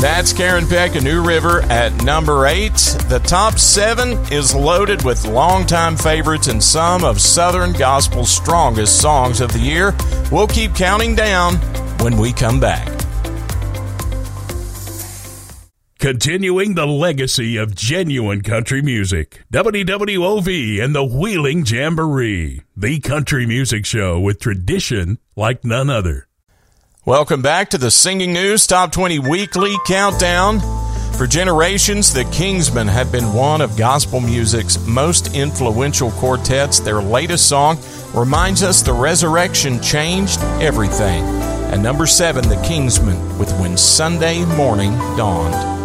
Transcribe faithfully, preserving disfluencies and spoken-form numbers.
That's Karen Peck and New River at number eight. The top seven is loaded with longtime favorites and some of Southern Gospel's strongest songs of the year. We'll keep counting down when we come back. Continuing the legacy of genuine country music, W W O V and the Wheeling Jamboree, the country music show with tradition like none other. Welcome back to the Singing News Top twenty Weekly Countdown. For generations, the Kingsmen have been one of gospel music's most influential quartets. Their latest song reminds us the resurrection changed everything. At number seven, the Kingsmen with When Sunday Morning Dawned.